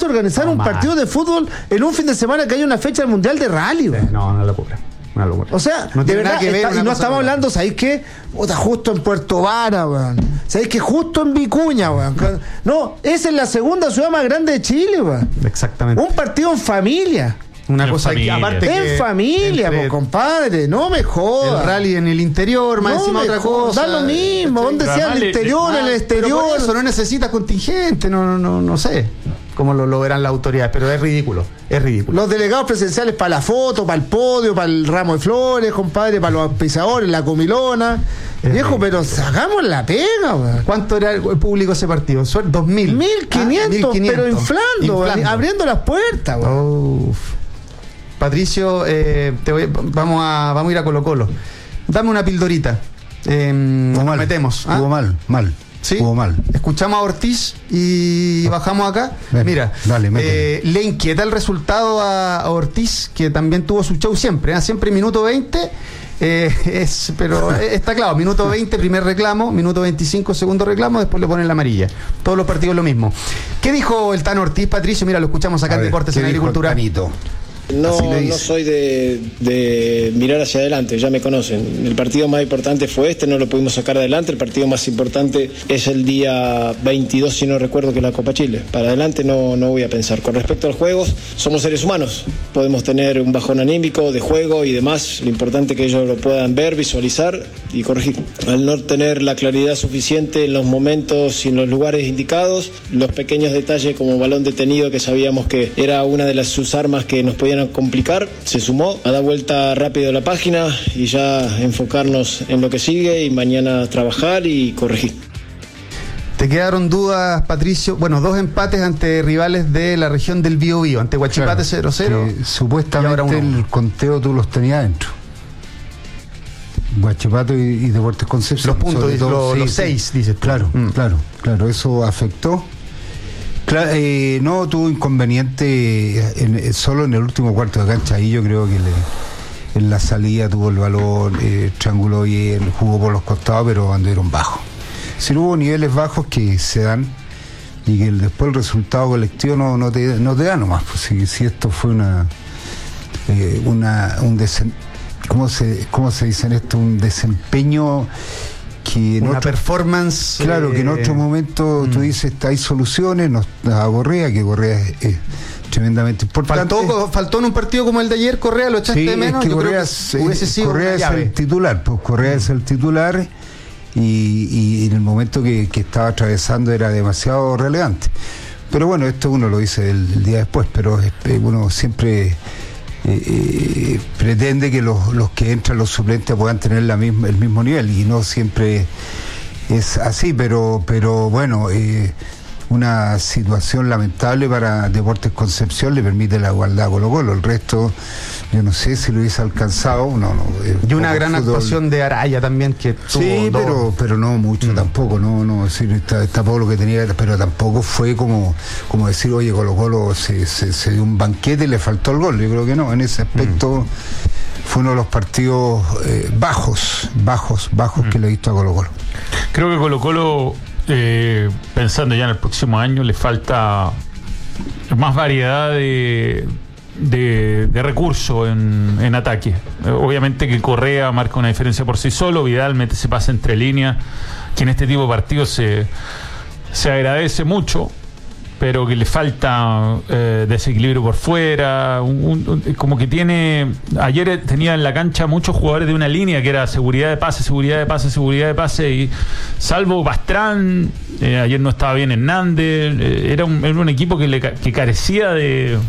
organizar un partido de fútbol en un fin de semana que hay una fecha del Mundial de Rally, weón? No lo puedo creer. O sea, no de tiene verdad, nada que ver y no estamos hablando, ¿sabéis qué? Puta, justo en Puerto Vara, weón. ¿Sabéis qué? Justo en Vicuña, weón. No, esa es la segunda ciudad más grande de Chile, weón. Exactamente. Un partido en familia. Una En cosa familia. que aparte En familia, entre compadre, no me jodas. el rally en el interior, más No encima me otra jodas, cosa. da lo mismo, donde Pero sea el además interior, en el Pero por exterior. eso no necesita contingente, no sé cómo lo verán las autoridades, pero es ridículo. Los delegados presenciales para la foto, para el podio, para el ramo de flores, compadre, para los pisadores, la comilona. Viejo, pero sacamos la pega, weón. ¿Cuánto era el público ese partido? 2.000. 1500, pero inflando, weón, abriendo las puertas, weón. Uf. Patricio, vamos a ir a Colo-Colo. Dame una pildorita. Nos metemos. Jugó mal. ¿Sí? Jugó mal. Escuchamos a Ortiz y bajamos acá. Mira, dale, le inquieta el resultado a Ortiz, que también tuvo su show siempre, siempre minuto 20. Pero está claro, minuto 20 primer reclamo, minuto 25 segundo reclamo, después le ponen la amarilla. Todos los partidos lo mismo. ¿Qué dijo el Tano Ortiz, Patricio? Mira, lo escuchamos acá en Deportes en Agricultura. No soy de mirar hacia adelante, ya me conocen. El partido más importante fue no lo pudimos sacar adelante. El partido más importante es el día 22, si no recuerdo, que es la Copa Chile. Para adelante no voy a pensar. Con respecto a los juegos, somos seres humanos. Podemos tener un bajón anímico de juego y demás. Lo importante es que ellos lo puedan ver, visualizar y corregir. Al no tener la claridad suficiente en los momentos y en los lugares indicados, los pequeños detalles como balón detenido, que sabíamos que era una de sus armas que nos podían complicar, se sumó a dar vuelta rápido a la página y ya enfocarnos en lo que sigue y mañana trabajar y corregir. ¿Te quedaron dudas, Patricio? Bueno, 2 empates ante rivales de la región del Biobío, ante Huachipato 0-0. Supuestamente el conteo tú los tenías dentro. Huachipato y Deportes Concepción. Los puntos, los 6, dices tú. Claro, eso afectó. No tuvo inconveniente solo en el último cuarto de cancha. Ahí yo creo que en la salida tuvo el balón, trianguló bien, jugó por los costados, pero anduvieron bajos. Si no hubo niveles bajos que se dan y que después el resultado colectivo no te da nomás. Pues, si esto fue ¿cómo se dice en esto? Un desempeño que una performance. Claro, que en otro momento tú dices, hay soluciones, a Correa, que Correa es tremendamente importante. Faltó en un partido como el de ayer, Correa, lo echaste de menos. Es que yo Correa, creo que hubiese sido Correa es el titular, pues Correa es el titular y en el momento que estaba atravesando era demasiado relevante. Pero bueno, esto uno lo dice el día después, pero uno siempre pretende que los que entran, los suplentes, puedan tener el mismo nivel, y no siempre es así, pero bueno, una situación lamentable para Deportes Concepción. Le permite la igualdad a Colo-Colo. El resto, yo no sé si lo hubiese alcanzado. Y una gran actuación de Araya también, que sí, pero no mucho tampoco. No, es decir, está todo lo que tenía, pero tampoco fue como decir, oye, Colo-Colo se dio un banquete y le faltó el gol. Yo creo que no. En ese aspecto fue uno de los partidos bajos que le he visto a Colo-Colo. Creo que Colo-Colo, pensando ya en el próximo año, le falta más variedad de recursos en ataque. Obviamente que Correa marca una diferencia por sí solo, Vidal mete ese pase entre líneas, que en este tipo de partidos se agradece mucho, pero que le falta desequilibrio por fuera, como que tiene. Ayer tenía en la cancha muchos jugadores de una línea que era seguridad de pase, y salvo Pastrán, ayer no estaba bien Hernández, era un equipo que carecía de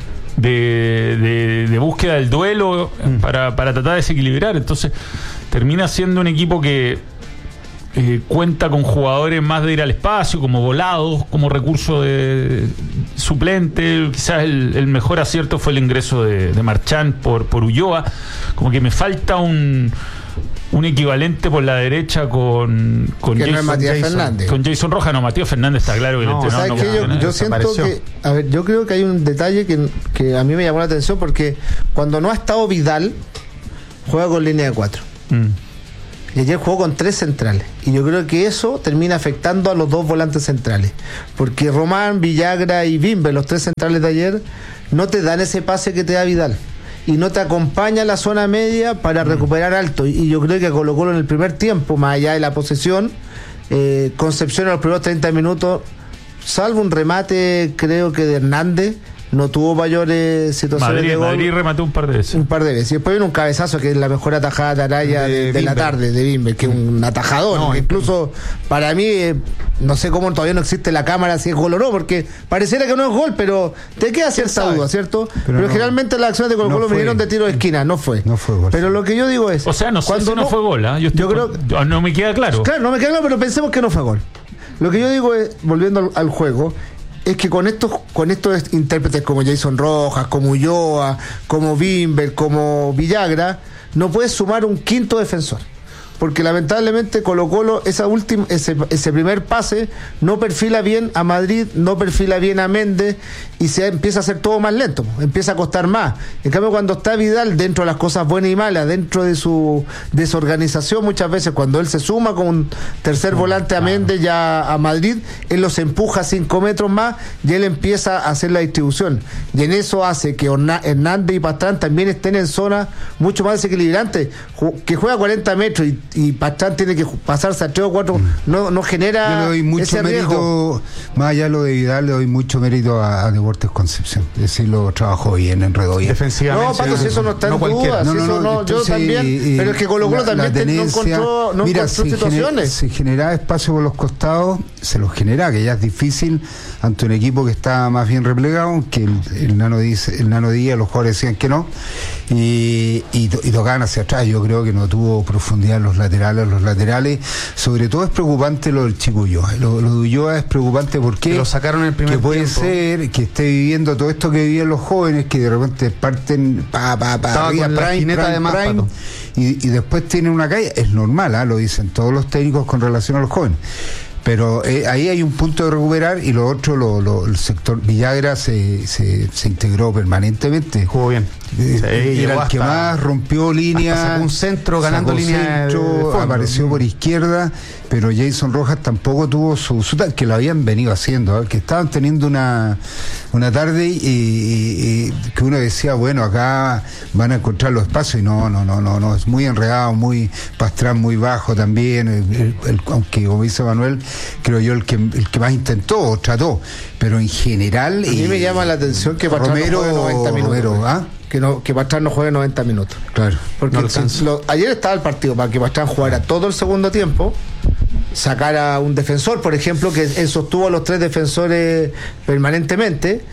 búsqueda del duelo para tratar de desequilibrar. Entonces termina siendo un equipo que cuenta con jugadores más de ir al espacio, como Volados, como recurso de suplente. Quizás el mejor acierto fue el ingreso de Marchand por Ulloa. Como que me falta un equivalente por la derecha con que no es Matías Fernández. Con Jason Rojas. No, Matías Fernández está claro que el entrenador no funciona. Yo siento que, a ver, yo creo que hay un detalle que a mí me llamó la atención, porque cuando no ha estado Vidal, juega con línea de 4. Y ayer jugó con 3 centrales. Y yo creo que eso termina afectando a los 2 volantes centrales. Porque Román, Villagra y Bimber, los 3 centrales de ayer, no te dan ese pase que te da Vidal. Y no te acompaña a la zona media para recuperar alto. Y yo creo que Colo-Colo en el primer tiempo, más allá de la posesión, Concepción en los primeros 30 minutos, salvo un remate, creo que de Hernández, no tuvo mayores situaciones de gol. Madrid remató un par de veces. Y después viene un cabezazo que es la mejor atajada de Araya de la tarde, de Bimber, que es un atajador. No, incluso para mí, no sé cómo todavía no existe la cámara si es gol o no, porque pareciera que no es gol, pero te queda cierta duda, ¿cierto? Pero generalmente las acciones de Colo-Colo vinieron de tiro de esquina, no fue gol. Pero lo que yo digo es... O sea, no sé si no fue gol, ¿eh? Yo creo... No me queda claro. Claro, no me queda claro, pero pensemos que no fue gol. Lo que yo digo es, volviendo al juego, es que con estos intérpretes como Jason Rojas, como Ulloa, como Bimber, como Villagra, no puedes sumar un quinto defensor. Porque lamentablemente Colo-Colo ese primer pase no perfila bien a Madrid, no perfila bien a Méndez y se empieza a hacer todo más lento, empieza a costar más. En cambio, cuando está Vidal dentro de las cosas buenas y malas, dentro de su organización, muchas veces cuando él se suma con un tercer volante a Méndez y a Madrid, él los empuja 5 metros más y él empieza a hacer la distribución. Y en eso hace que Hernández y Pastrán también estén en zonas mucho más desequilibrantes, que juega 40 metros y Pastrán tiene que pasarse a 3 o 4, no genera. Yo le doy mucho ese mérito, riesgo. más allá de lo de Vidal, le doy mucho mérito a Deportes Concepción. Es decir, lo trabajó bien, enredó bien. Defensivamente. No, Pato, si eso no está en duda, entonces, yo también, pero es que Colo-Colo también no encontró situaciones. Si generaba espacio por los costados, se los genera, que ya es difícil ante un equipo que está más bien replegado, que el Nano Díaz, los jugadores decían que no, y tocaban hacia atrás. Yo creo que no tuvo profundidad en los laterales, sobre todo es preocupante lo del chico Ulloa. Lo de Ulloa es preocupante porque que lo sacaron en el primer tiempo. Puede ser que esté viviendo todo esto que vivían los jóvenes, que de repente parten arriba, prime, y después tienen una caída. Es normal, lo dicen todos los técnicos con relación a los jóvenes. Pero ahí hay un punto de recuperar, y lo otro, el sector Villagra se integró permanentemente. Jugó bien. Era el que más rompió línea, sacó un centro ganando línea de fondo. Apareció por izquierda, pero Jason Rojas tampoco tuvo su que lo habían venido haciendo, que estaban teniendo una tarde y que uno decía, bueno, acá van a encontrar los espacios, y no, es muy enredado, muy Pastrán muy bajo también, aunque como dice Manuel, creo yo el que más intentó o trató, pero en general a mí me llama la atención que Pastrán no juegue 90 minutos. Que Pastrán no juegue 90 minutos. Claro. Porque ayer estaba el partido para que Pastrán jugara todo el segundo tiempo, sacara un defensor, por ejemplo, que él sostuvo a los 3 defensores permanentemente,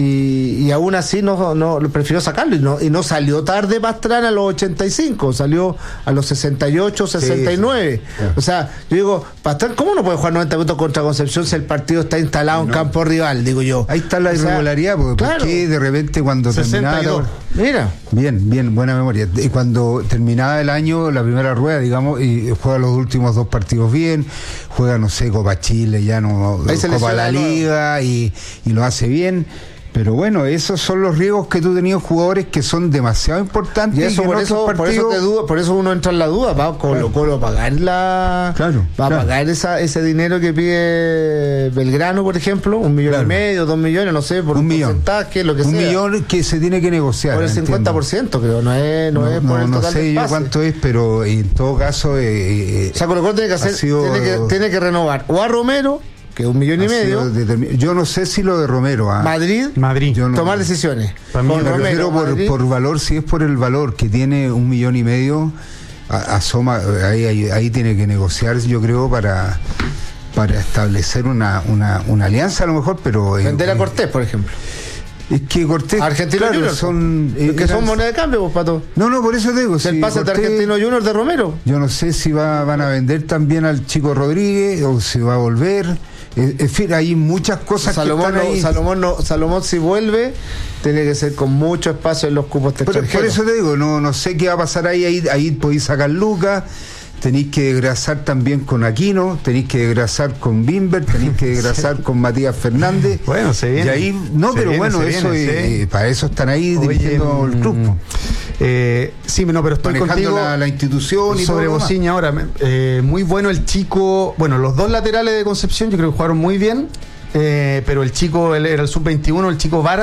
y aún así no prefirió sacarlo, y no salió tarde Pastrán a los 85, salió a los 68, 69. Sí. O sea, yo digo, Pastrán, ¿cómo no puede jugar 90 minutos contra Concepción si el partido está instalado en campo rival? Digo yo. Ahí está la irregularidad, porque claro, ¿por qué de repente cuando 62. terminaba... Mira. Bien, buena memoria. Y cuando terminaba el año, la primera rueda, digamos, y juega los últimos 2 partidos bien, juega, no sé, Copa Chile, ya no, Copa la Liga, y lo hace bien. Pero bueno, esos son los riesgos que tú tenías, jugadores que son demasiado importantes. Y eso, por eso uno entra en la duda, va a Colo-Colo pagar pagar ese dinero que pide Belgrano, por ejemplo, 1,5 millones, 2 millones, no sé, por un porcentaje, lo que sea. 1 millón que se tiene que negociar. Por el 50%, creo, no es por el total. No sé yo cuánto es, pero en todo caso... o sea, Colo-Colo tiene que renovar o a Romero, que es 1,5 millones. Yo no sé si lo de Romero. Madrid tomar decisiones. Con Romero, por valor, si es por el valor que tiene 1,5 millones, asoma, ahí tiene que negociar, yo creo, para establecer una alianza a lo mejor, pero... Vender a Cortés, por ejemplo. Es que Cortés, Argentino Junior son moneda de cambio, pues, Pato. No, por eso te digo. El pase de Argentino Junior de Romero. Yo no sé si van a vender también al chico Rodríguez o si va a volver. En fin, hay muchas cosas Salomón, que están ahí. Salomón si vuelve, tiene que ser con mucho espacio en los cupos extranjeros. Por eso te digo, no sé qué va a pasar ahí podéis sacar lucas. Tenéis que desgrasar también con Aquino, tenéis que desgrasar con Bimber, tenéis que desgrasar con Matías Fernández. Bueno, se viene. Y ahí, para eso están ahí dirigiendo el club. Sí, no, pero estoy manejando contigo la institución y sobre todo lo Bociña ahora. Muy bueno el chico. Bueno, los dos laterales de Concepción yo creo que jugaron muy bien. Pero el chico, él era el sub-21, el chico Vara